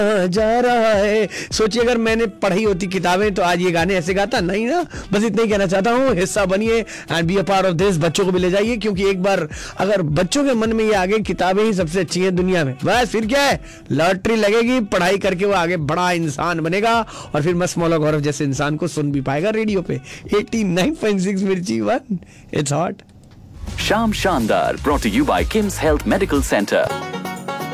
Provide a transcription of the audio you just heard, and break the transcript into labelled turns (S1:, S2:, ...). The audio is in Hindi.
S1: जा रहा है। सोचिए अगर मैंने पढ़ी होती किताबें तो आज ये गाने ऐसे गाता नहीं ना। बस इतना ही कहना चाहता हूँ, हिस्सा बनिए and be a part of this. बच्चों को भी ले जाइए, क्योंकि एक बार अगर बच्चों के मन में ये आ गए किताबें ही सबसे अच्छी हैं दुनिया में, बस फिर क्या है, लॉटरी लगेगी, पढ़ाई करके वो आगे बड़ा इंसान बनेगा और फिर मस्त मौला गौरव जैसे इंसान को सुन भी पाएगा रेडियो पे। 89.6 मिर्ची वन, इट्स हॉट।
S2: शाम शानदार, brought to you by Kim's Health Medical Center.